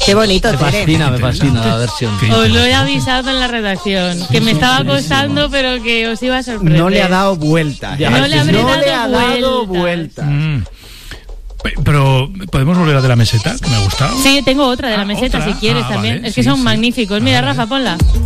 Qué bonito, Me fascina la versión. Os lo he avisado en la redacción, que me estaba costando, pero que os iba a sorprender. No le ha dado vuelta. No le habré dado vuelta. Pero podemos volver a de la meseta, que me ha gustado. Sí, tengo otra de la meseta, ¿otra? si quieres también. Vale, es que sí, son sí. magníficos. Mira, Rafa, ponla.